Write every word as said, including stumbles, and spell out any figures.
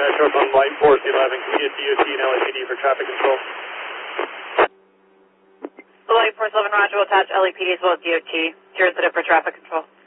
Metro from Light Force eleven. Can we get D O T and L A P D for traffic control? Light Force eleven, Roger, will attach L A P D as well as D O T. Zero set up for traffic control.